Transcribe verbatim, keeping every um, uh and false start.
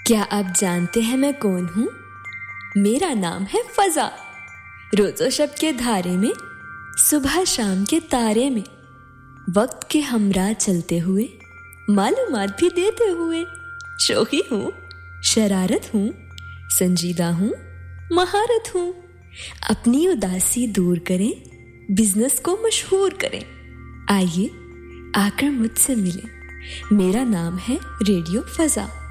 क्या आप जानते हैं मैं कौन हूँ? मेरा नाम है फजा। रोजो शब के धारे में, सुबह शाम के तारे में, वक्त के हमरा चलते हुए, मालूमात भी देते हुए। शोखी हूँ, शरारत हूँ, संजीदा हूँ, महारत हूँ। अपनी उदासी दूर करें, बिजनेस को मशहूर करें। आइए आकर मुझसे मिलें। मेरा नाम है रेडियो फजा।